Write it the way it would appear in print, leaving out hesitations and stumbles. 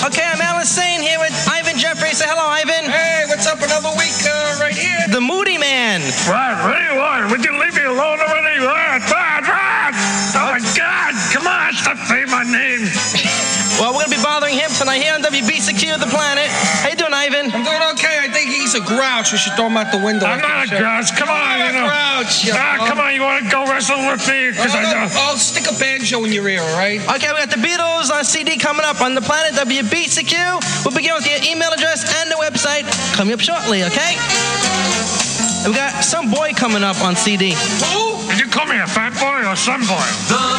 Okay, I'm Alan Sane here with Ivan Jeffrey. Say hello, Ivan. Hey, what's up? Another week right here. The Moody Man. What do you want? Would you leave me alone already? Oh, my God. Come on, stop saying my name. Well, we're going to be bothering him tonight here on WBCQ The Planet. How you doing, Ivan? I'm doing okay. I think he's a grouch. We should throw him out the window. I'm not a grouch. Come on, I'm a grouch. Come on, you want to go wrestle with me? I'll stick a banjo in your ear, all right? Okay, we got the Beatles on CD coming up on The Planet, WBCQ. We'll begin with your email address and the website coming up shortly, okay? And we got Some Boy coming up on CD. Who? Did you call me a fat boy or some boy?